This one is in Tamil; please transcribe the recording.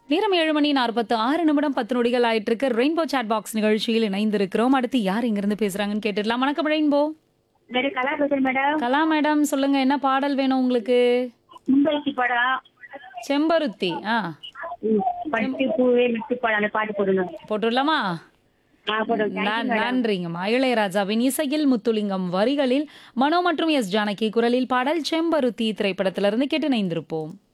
நேரம் 7:46 10 நொடிகள் ஆயிட்டு இருக்கு. ரெயின்போ சாட் பாக்ஸ் நிகழ்ச்சியில் இணைந்திருக்கிறோம். அடுத்து யார் இங்கிருந்து பேசுறாங்கன்னு கேட்டுடலாம். வணக்கம் ரெயின்போ. மேடம் கலா பேசுறேன் மேடம். கலா மேடம் சொல்லுங்க, என்ன பாடல் வேணும் உங்களுக்கு? மும்பைக்கு படம். செம்பருத்தி. பட்டு பூவே மிட்டு படம் அந்த பாட்டு போடுங்க. போட்டுடலாமா? போடுங்க. Thank you, madam. நன்றிங்கம்மா. இளையராஜாவின் இசையில் முத்துலிங்கம் வரிகளில் மனோ மற்றும் எஸ் ஜானகி குரலில் பாடல் செம்பருத்தி திரைப்படத்திலிருந்து கேட்டு இணைந்திருப்போம்.